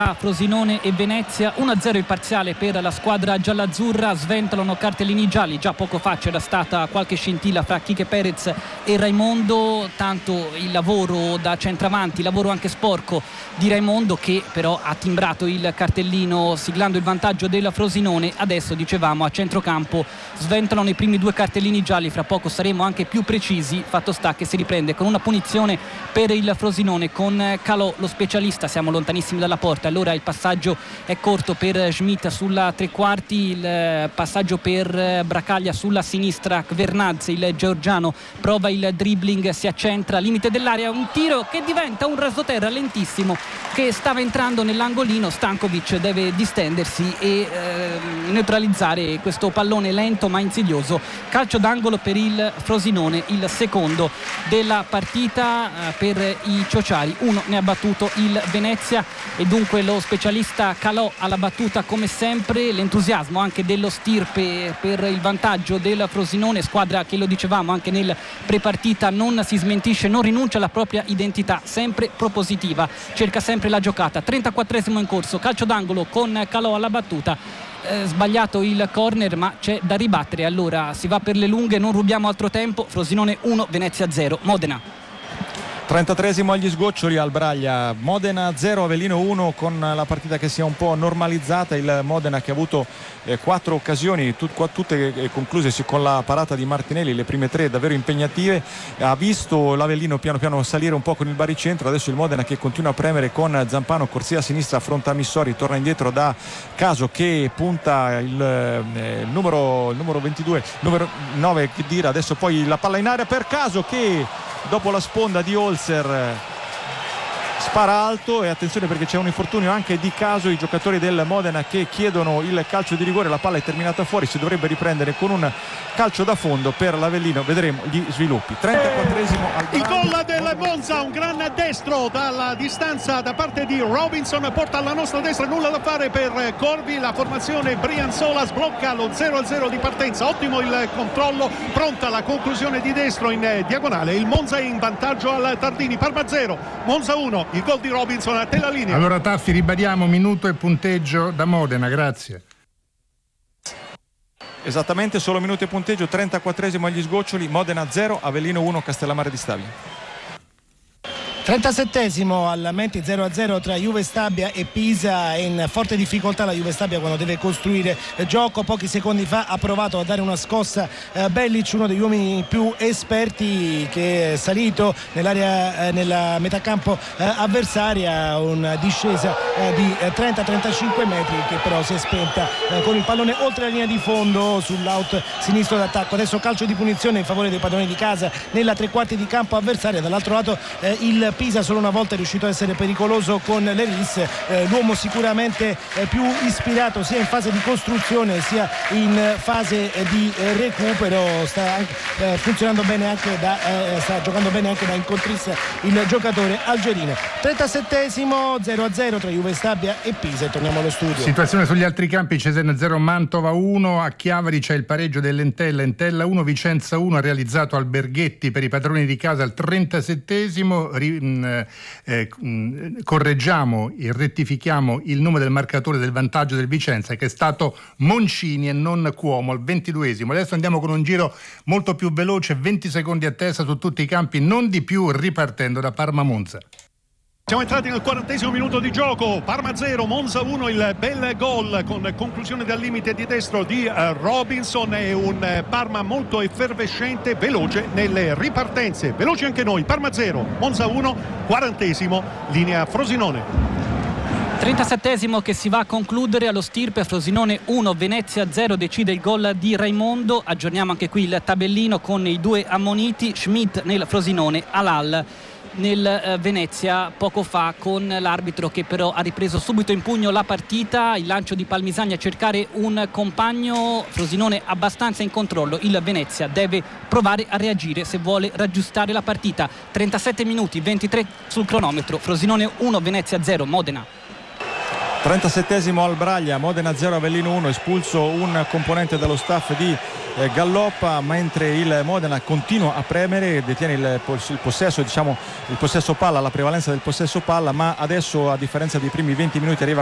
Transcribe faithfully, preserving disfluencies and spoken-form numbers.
Frosinone e Venezia, uno a zero il parziale per la squadra giallaazzurra. Sventolano cartellini gialli, già poco fa c'era stata qualche scintilla fra Quique Perez e Raimondo, tanto il lavoro da centravanti, lavoro anche sporco di Raimondo, che però ha timbrato il cartellino siglando il vantaggio della Frosinone. Adesso, dicevamo, a centrocampo sventolano i primi due cartellini gialli, fra poco saremo anche più precisi. Fatto sta che si riprende con una punizione per il Frosinone con Calò, lo specialista. Siamo lontanissimi dalla porta, allora il passaggio è corto per Schmidt sulla tre quarti, il passaggio per Bracaglia sulla sinistra. Kvernadze, il georgiano, prova il dribbling, si accentra, limite dell'area, un tiro che diventa un rasoterra lentissimo che stava entrando nell'angolino. Stankovic deve distendersi e eh, neutralizzare questo pallone lento ma insidioso. Calcio d'angolo per il Frosinone, il secondo della partita eh, per i ciociari. Uno ne ha battuto il Venezia e dunque lo specialista Calò alla battuta come sempre. L'entusiasmo anche dello Stirpe per il vantaggio del Frosinone, squadra che, lo dicevamo anche nel prepartita, non si smentisce, non rinuncia alla propria identità, sempre propositiva, cerca sempre la giocata. trentaquattresimo in corso, calcio d'angolo con Calò alla battuta. Eh, sbagliato il corner ma c'è da ribattere, allora si va per le lunghe, non rubiamo altro tempo. Frosinone uno, Venezia zero. Modena. trentatreesimo agli sgoccioli al Braglia, Modena zero, Avellino uno, con la partita che si è un po' normalizzata. Il Modena che ha avuto eh, quattro occasioni, tut, tutte eh, conclusesi con la parata di Martinelli, le prime tre davvero impegnative. Ha visto l'Avellino piano piano salire un po' con il baricentro, adesso il Modena che continua a premere con Zampano, corsia a sinistra, affronta Missori, torna indietro da Caso che punta il, eh, il, numero, il numero ventidue, il numero nove che dira, adesso poi la palla in aria per Caso che dopo la sponda di Holzer spara alto, e attenzione perché c'è un infortunio anche di Caso. I giocatori del Modena che chiedono il calcio di rigore, la palla è terminata fuori, si dovrebbe riprendere con un calcio da fondo per l'Avellino, vedremo gli sviluppi. trentaquattresimo al il gol del Monza, un gran destro dalla distanza da parte di Robinson, porta alla nostra destra, nulla da fare per Corvi, la formazione Brianzola sblocca lo zero a zero di partenza, ottimo il controllo, pronta la conclusione di destro in diagonale, il Monza è in vantaggio al Tardini. Parma zero, Monza uno, il gol di Robinson a te la linea. Allora Taffi, ribadiamo minuto e punteggio da Modena, grazie. Esattamente, solo minuto e punteggio, trentaquattresimo agli sgoccioli, Modena zero, Avellino uno, Castellammare di Stabia. trentasettesimo al Menti, zero a zero tra Juve Stabia e Pisa. In forte difficoltà la Juve Stabia quando deve costruire gioco. Pochi secondi fa ha provato a dare una scossa eh, Bellic, uno degli uomini più esperti, che è salito nell'area eh, nella metà campo eh, avversaria, una discesa eh, di eh, trenta trentacinque metri che però si è spenta eh, con il pallone oltre la linea di fondo sull'out sinistro d'attacco. Adesso calcio di punizione in favore dei padroni di casa nella tre quarti di campo avversaria. Dall'altro lato eh, il Pisa solo una volta è riuscito a essere pericoloso con Leris, eh, l'uomo sicuramente eh, più ispirato sia in fase di costruzione sia in fase eh, di eh, recupero. Sta eh, funzionando bene anche da eh, sta giocando bene anche da incontrista il giocatore algerino. trentasettesimo, zero a zero tra Juve Stabia e Pisa, e torniamo allo studio. Situazione sugli altri campi: Cesena zero, Mantova uno, a Chiavari c'è il pareggio dell'Entella, Entella uno, Vicenza uno, ha realizzato Alberghetti per i padroni di casa al trentasettesimo. Eh, eh, correggiamo e rettifichiamo il nome del marcatore del vantaggio del Vicenza, che è stato Moncini e non Cuomo, al ventiduesimo. Adesso andiamo con un giro molto più veloce, venti secondi a testa su tutti i campi, non di più, ripartendo da Parma Monza. Siamo entrati nel quarantesimo minuto di gioco, Parma zero, Monza uno, il bel gol con conclusione dal limite di destro di uh, Robinson, e un uh, Parma molto effervescente, veloce nelle ripartenze, veloci anche noi. Parma zero, Monza uno, quarantesimo, linea Frosinone. trentasettesimo che si va a concludere allo Stirpe, Frosinone uno, Venezia zero, decide il gol di Raimondo. Aggiorniamo anche qui il tabellino con i due ammoniti, Schmidt nel Frosinone, Alal nel eh, Venezia poco fa, con l'arbitro che però ha ripreso subito in pugno la partita. Il lancio di Palmisani a cercare un compagno, Frosinone abbastanza in controllo, il Venezia deve provare a reagire se vuole raggiustare la partita. trentasette minuti, ventitré sul cronometro, Frosinone uno, Venezia zero, Modena. trentasettesimo al Braglia, Modena zero, Avellino uno, espulso un componente dello staff di eh, galoppa, mentre il Modena continua a premere, detiene il, il possesso, diciamo il possesso palla, la prevalenza del possesso palla, ma adesso, a differenza dei primi venti minuti, arriva